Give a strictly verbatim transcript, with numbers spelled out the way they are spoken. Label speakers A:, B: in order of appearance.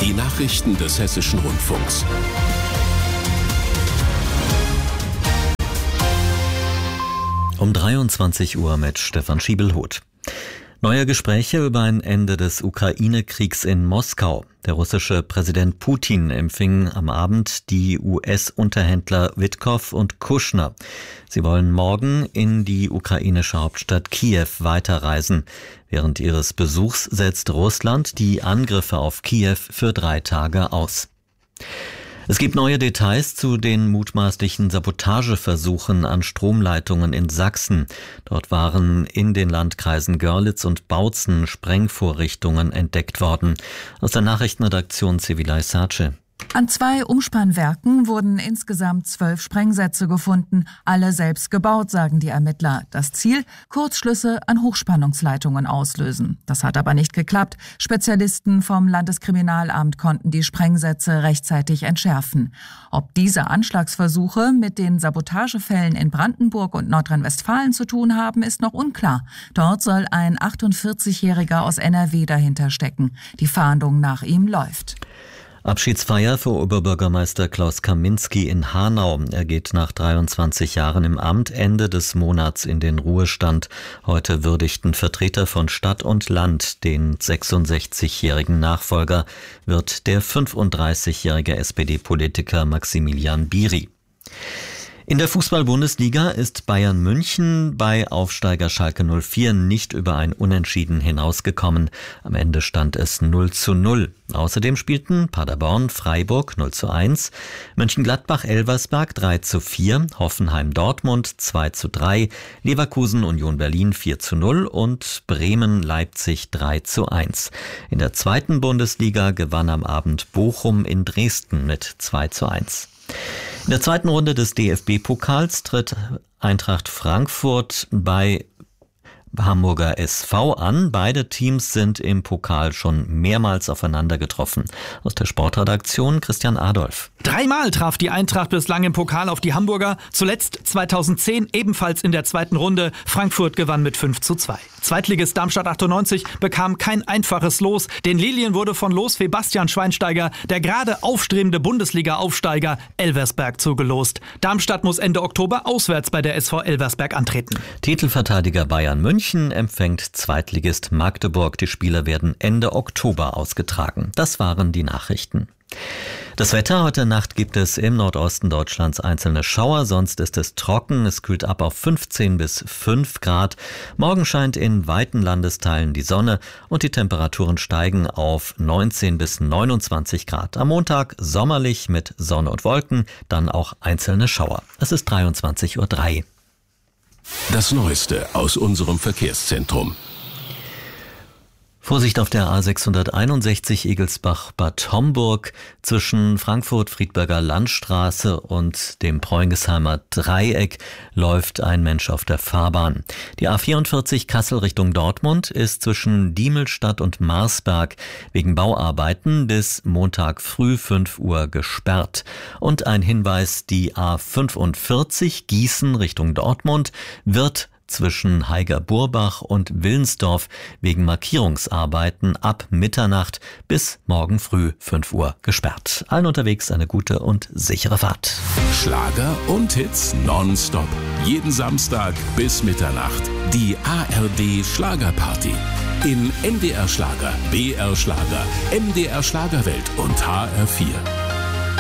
A: Die Nachrichten des Hessischen Rundfunks.
B: Um dreiundzwanzig Uhr mit Stefan Schiebelhoth. Neue Gespräche über ein Ende des Ukraine-Kriegs in Moskau. Der russische Präsident Putin empfing am Abend die U S-Unterhändler Witkow und Kushner. Sie wollen morgen in die ukrainische Hauptstadt Kiew weiterreisen. Während ihres Besuchs setzt Russland die Angriffe auf Kiew für drei Tage aus. Es gibt neue Details zu den mutmaßlichen Sabotageversuchen an Stromleitungen in Sachsen. Dort waren in den Landkreisen Görlitz und Bautzen Sprengvorrichtungen entdeckt worden. Aus der Nachrichtenredaktion Civilay Sace.
C: An zwei Umspannwerken wurden insgesamt zwölf Sprengsätze gefunden, alle selbst gebaut, sagen die Ermittler. Das Ziel? Kurzschlüsse an Hochspannungsleitungen auslösen. Das hat aber nicht geklappt. Spezialisten vom Landeskriminalamt konnten die Sprengsätze rechtzeitig entschärfen. Ob diese Anschlagsversuche mit den Sabotagefällen in Brandenburg und Nordrhein-Westfalen zu tun haben, ist noch unklar. Dort soll ein achtundvierzigjähriger aus N R W dahinter stecken. Die Fahndung nach ihm läuft.
B: Abschiedsfeier für Oberbürgermeister Klaus Kaminski in Hanau. Er geht nach dreiundzwanzig Jahren im Amt Ende des Monats in den Ruhestand. Heute würdigten Vertreter von Stadt und Land den sechsundsechzigjährigen Nachfolger, wird der fünfunddreißigjährige S P D-Politiker Maximilian Biri. In der Fußball-Bundesliga ist Bayern München bei Aufsteiger Schalke null vier nicht über ein Unentschieden hinausgekommen. Am Ende stand es null zu null. Außerdem spielten Paderborn Freiburg null zu eins, Mönchengladbach Elversberg drei zu vier, Hoffenheim Dortmund zwei zu drei, Leverkusen Union Berlin vier zu null und Bremen Leipzig drei zu eins. In der zweiten Bundesliga gewann am Abend Bochum in Dresden mit zwei zu eins. In der zweiten Runde des D F B-Pokals tritt Eintracht Frankfurt bei Hamburger S V an. Beide Teams sind im Pokal schon mehrmals aufeinander getroffen. Aus der Sportredaktion Christian Adolf.
D: Dreimal traf die Eintracht bislang im Pokal auf die Hamburger. Zuletzt zweitausendzehn ebenfalls in der zweiten Runde. Frankfurt gewann mit fünf zu zwei. Zweitligist Darmstadt achtundneunzig bekam kein einfaches Los. Den Lilien wurde von Losfee Bastian Schweinsteiger der gerade aufstrebende Bundesliga-Aufsteiger Elversberg zugelost. Darmstadt muss Ende Oktober auswärts bei der S V Elversberg antreten.
B: Titelverteidiger Bayern München empfängt Zweitligist Magdeburg. Die Spiele werden Ende Oktober ausgetragen. Das waren die Nachrichten. Das Wetter: Heute Nacht gibt es im Nordosten Deutschlands einzelne Schauer, sonst ist es trocken. Es kühlt ab auf fünfzehn bis fünf Grad. Morgen scheint in weiten Landesteilen die Sonne und die Temperaturen steigen auf neunzehn bis neunundzwanzig Grad. Am Montag sommerlich mit Sonne und Wolken, dann auch einzelne Schauer. Es ist dreiundzwanzig Uhr drei.
A: Das Neueste aus unserem Verkehrszentrum.
B: Vorsicht auf der A sechshunderteinundsechzig Egelsbach-Bad Homburg. Zwischen Frankfurt-Friedberger Landstraße und dem Preungesheimer Dreieck läuft ein Mensch auf der Fahrbahn. Die A vierundvierzig Kassel Richtung Dortmund ist zwischen Diemelstadt und Marsberg wegen Bauarbeiten bis Montag früh fünf Uhr gesperrt. Und ein Hinweis: die A fünfundvierzig Gießen Richtung Dortmund wird zwischen Haiger-Burbach und Willensdorf wegen Markierungsarbeiten ab Mitternacht bis morgen früh fünf Uhr gesperrt. Allen unterwegs eine gute und sichere Fahrt.
A: Schlager und Hits nonstop. Jeden Samstag bis Mitternacht. Die A R D Schlagerparty. In N D R Schlager, B R Schlager, M D R Schlagerwelt und H R vier.